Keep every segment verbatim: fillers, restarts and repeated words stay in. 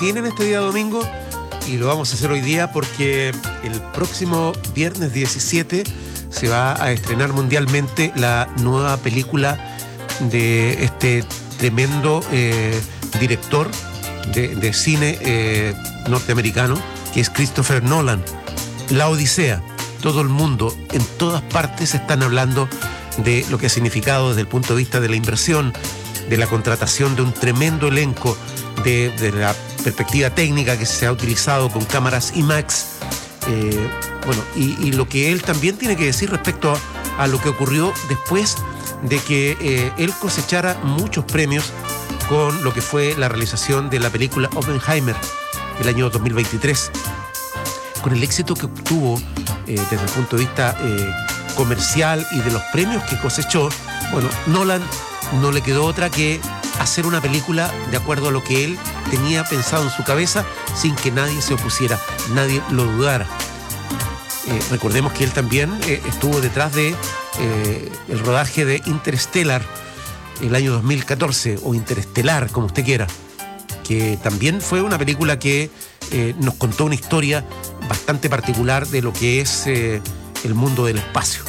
Tienen este día domingo y lo vamos a hacer hoy día porque el próximo viernes diecisiete se va a estrenar mundialmente la nueva película de este tremendo eh, director de, de cine eh, norteamericano, que es Christopher Nolan. La Odisea. Todo el mundo, en todas partes, están hablando de lo que ha significado desde el punto de vista de la inversión, de la contratación de un tremendo elenco, de, de la perspectiva técnica que se ha utilizado con cámaras IMAX, eh, bueno, y, y lo que él también tiene que decir respecto a, a lo que ocurrió después de que eh, él cosechara muchos premios con lo que fue la realización de la película Oppenheimer el año dos mil veintitrés, con el éxito que obtuvo eh, desde el punto de vista eh, comercial y de los premios que cosechó. Bueno, Nolan no le quedó otra que hacer una película de acuerdo a lo que él tenía pensado en su cabeza, sin que nadie se opusiera, nadie lo dudara. Eh, recordemos que él también eh, estuvo detrás de eh, el rodaje de Interstellar el año dos mil catorce, o Interestelar, como usted quiera, que también fue una película que eh, nos contó una historia bastante particular de lo que es eh, el mundo del espacio.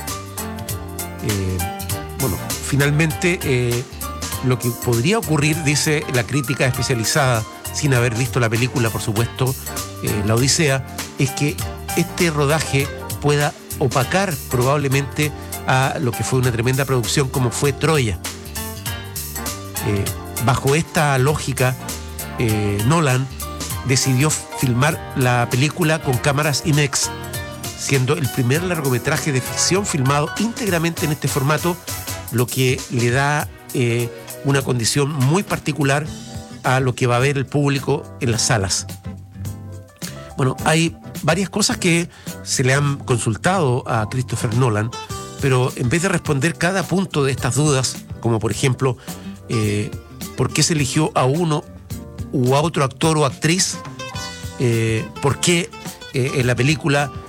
Eh, bueno, finalmente eh, lo que podría ocurrir, dice la crítica especializada, sin haber visto la película, por supuesto, eh, La Odisea, es que este rodaje pueda opacar probablemente a lo que fue una tremenda producción como fue Troya. Eh, bajo esta lógica, eh, Nolan decidió filmar la película con cámaras IMAX, siendo el primer largometraje de ficción filmado íntegramente en este formato, lo que le da eh, una condición muy particular a lo que va a ver el público en las salas. Bueno, hay varias cosas que se le han consultado a Christopher Nolan, pero en vez de responder cada punto de estas dudas, como por ejemplo, eh, ¿por qué se eligió a uno u a otro actor o actriz? Eh, ¿Por qué eh, en la película